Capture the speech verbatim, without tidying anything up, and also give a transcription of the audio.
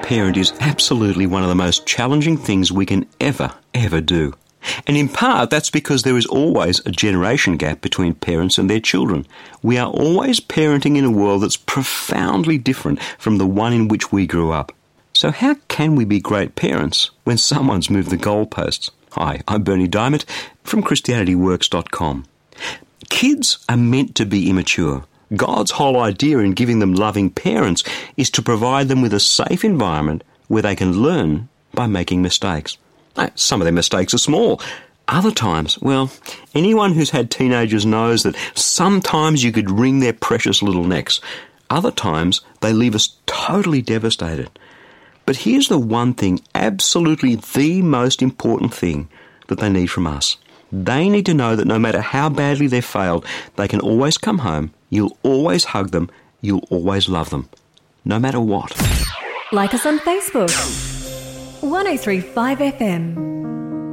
parent is absolutely one of the most challenging things we can ever, ever do. And in part, that's because there is always a generation gap between parents and their children. We are always parenting in a world that's profoundly different from the one in which we grew up. So how can we be great parents when someone's moved the goalposts? Hi, I'm Bernie Diamond from Christianity Works dot com. Kids are meant to be immature. God's whole idea in giving them loving parents is to provide them with a safe environment where they can learn by making mistakes. Some of their mistakes are small. Other times, well, anyone who's had teenagers knows that sometimes you could wring their precious little necks. Other times, they leave us totally devastated. But here's the one thing, absolutely the most important thing that they need from us. They need to know that no matter how badly they've failed, they can always come home, you'll always hug them, you'll always love them, no matter what. Like us on Facebook. one oh three point five F M.